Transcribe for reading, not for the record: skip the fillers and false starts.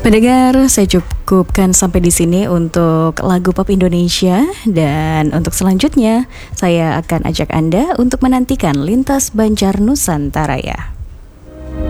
Pendengar, saya cukupkan sampai di sini untuk lagu pop Indonesia, dan untuk selanjutnya saya akan ajak Anda untuk menantikan Lintas Banjar Nusantara ya.